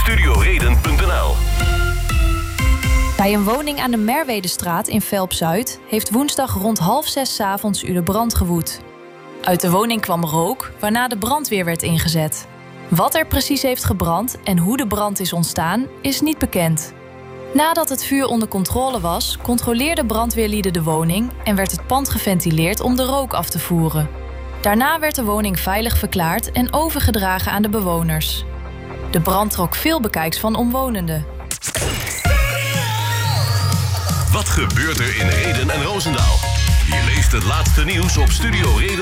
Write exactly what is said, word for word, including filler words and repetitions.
studioreden punt n l. Bij een woning aan de Merwedestraat in Velp-Zuid heeft woensdag rond half zes 's avonds de brand gewoed. Uit de woning kwam rook, waarna de brandweer werd ingezet. Wat er precies heeft gebrand en hoe de brand is ontstaan, is niet bekend. Nadat het vuur onder controle was, controleerden brandweerlieden de woning en werd het pand geventileerd om de rook af te voeren. Daarna werd de woning veilig verklaard en overgedragen aan de bewoners. De brand trok veel bekijks van omwonenden. Wat gebeurt er in Rheden en Roosendaal? Je leest het laatste nieuws op Studio Reden.